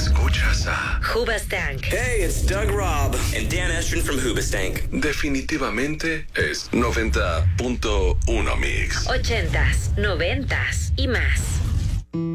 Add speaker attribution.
Speaker 1: Escuchas a
Speaker 2: Hoobastank.
Speaker 3: Hey, it's Doug Robb and Dan Estrin from Hoobastank.
Speaker 1: Definitivamente es 90.1 Mix.
Speaker 2: 80s, 90s y más.